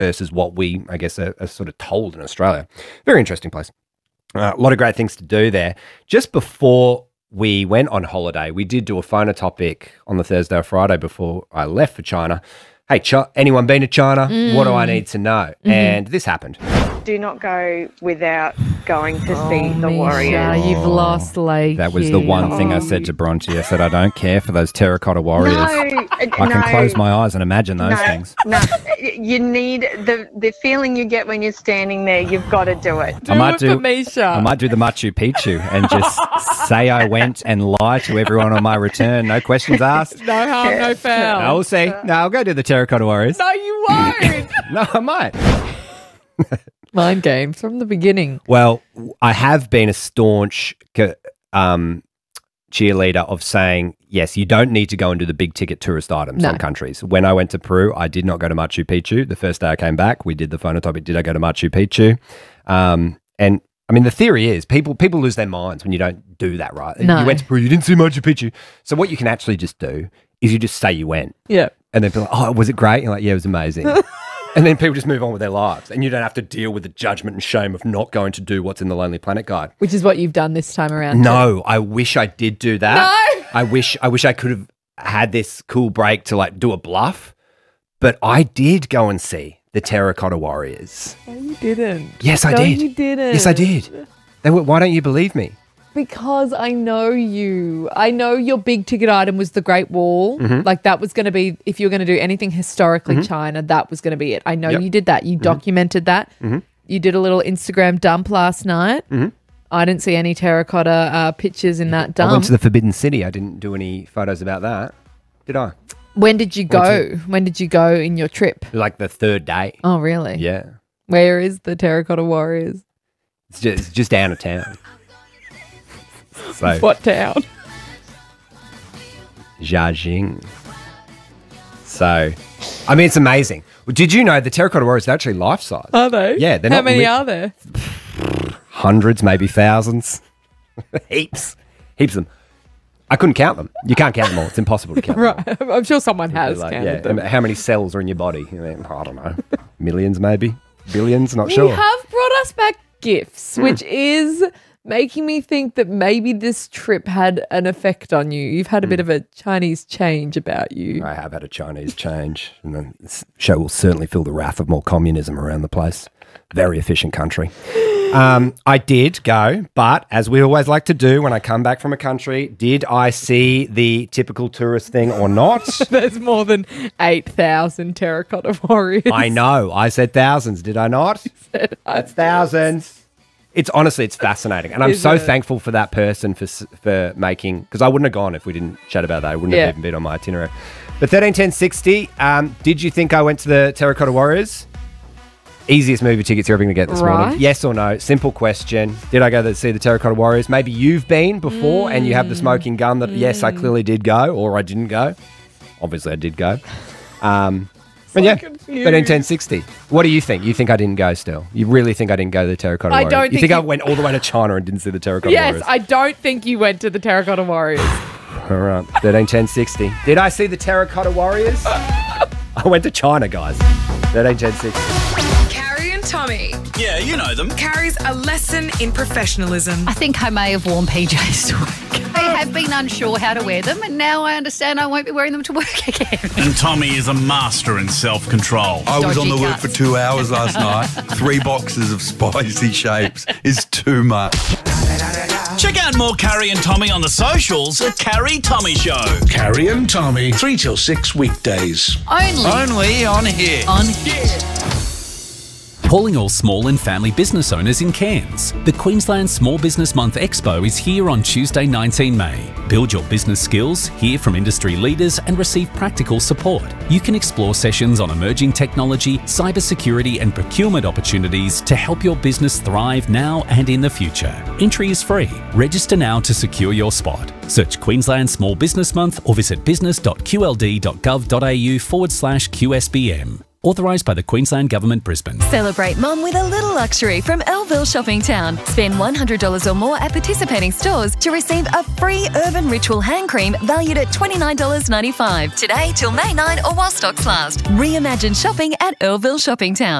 versus what we, I guess, are sort of told in Australia. Very interesting place. A lot of great things to do there. Just before we went on holiday, we did do a phonotopic on the Thursday or Friday before I left for China. Hey, anyone been to China? What do I need to know? And this happened. Do not go without going to see the Warriors. You've lost Lakey. That was the one thing I said to Bronte. I said, I don't care for those terracotta warriors. I can close my eyes and imagine those things. No, you need the feeling you get when you're standing there. You've got to do it. I might do the Machu Picchu and just say I went and lie to everyone on my return. No questions asked. No harm, no foul. No, we'll see. No, I'll go do the terracotta warriors. No, you won't. No, I might. Mind games from the beginning. Well, I have been a staunch cheerleader of saying, yes, you don't need to go and do the big ticket tourist items in countries. When I went to Peru, I did not go to Machu Picchu. The first day I came back, we did the phonotopic, did I go to Machu Picchu? And I mean, the theory is people lose their minds when you don't do that, right? No. You went to Peru, you didn't see Machu Picchu. So what you can actually just do is you just say you went. Yeah. And then be like, oh, was it great? And you're like, yeah, it was amazing. And then people just move on with their lives. And you don't have to deal with the judgment and shame of not going to do what's in the Lonely Planet Guide. Which is what you've done this time around. No, I wish I did do that. No! I wish I could have had this cool break to like do a bluff. But I did go and see the Terracotta Warriors. No, you didn't. Yes, I did. No, you didn't. Yes, I did. Why don't you believe me? Because I know you. I know your big ticket item was the Great Wall. Mm-hmm. Like that was going to be, if you were going to do anything historically China, that was going to be it. I know you did that. You documented that. You did a little Instagram dump last night. I didn't see any terracotta pictures in that dump. I went to the Forbidden City. I didn't do any photos about that. Did I? When did you go? When did you go in your trip? Like the third day. Oh, really? Yeah. Where is the Terracotta Warriors? It's just down of town. So, what town? Jiaxing. So, I mean, it's amazing. Well, did you know the Terracotta Warriors are actually life-size? Are they? Yeah. They're How not many are there? Hundreds, maybe thousands. Heaps of them. I couldn't count them. You can't count them all. It's impossible to count them all. Right. I'm sure someone has counted them. How many cells are in your body? I don't know. Millions, maybe? Billions? Not sure. You have brought us back gifts, which is making me think that maybe this trip had an effect on you. You've had a bit of a Chinese change about you. I have had a Chinese change. And this show will certainly feel the wrath of more communism around the place. Very efficient country. I did go, but as we always like to do when I come back from a country, did I see the typical tourist thing or not? There's more than 8,000 terracotta warriors. I know. I said thousands, did I not? That's thousands. It's fascinating. And I'm so thankful for that person for making, because I wouldn't have gone if we didn't chat about that. It wouldn't have even been on my itinerary. But 131060, did you think I went to the Terracotta Warriors? Easiest movie tickets you're ever going to get this morning. Yes or no? Simple question. Did I go to see the Terracotta Warriors? Maybe you've been before and you have the smoking gun that, yes, I clearly did go, or I didn't go. Obviously, I did go. But yeah, 131060. What do you think? You think I didn't go still? You really think I didn't go to the Terracotta Warriors? Don't you think I went all the way to China and didn't see the Terracotta Warriors? Yes, I don't think you went to the Terracotta Warriors. All right, 131060. Did I see the Terracotta Warriors? I went to China, guys. 131060. Carrie and Tommy. Yeah, you know them. Carrie's a lesson in professionalism. I think I may have worn PJs to work. I have been unsure how to wear them, and now I understand I won't be wearing them to work again. And Tommy is a master in self-control. I was on the work for 2 hours last night. 3 boxes of spicy shapes is too much. Check out more Carrie and Tommy on the socials at Carrie Tommy Show. Carrie and Tommy, 3 till 6 weekdays. Only on here. On here. Calling all small and family business owners in Cairns. The Queensland Small Business Month Expo is here on Tuesday 19 May. Build your business skills, hear from industry leaders and receive practical support. You can explore sessions on emerging technology, cybersecurity and procurement opportunities to help your business thrive now and in the future. Entry is free. Register now to secure your spot. Search Queensland Small Business Month or visit business.qld.gov.au/QSBM. Authorised by the Queensland Government, Brisbane. Celebrate Mum with a little luxury from Elville Shopping Town. Spend $100 or more at participating stores to receive a free Urban Ritual hand cream valued at $29.95. Today till May 9 or while stocks last. Reimagine shopping at Elville Shopping Town.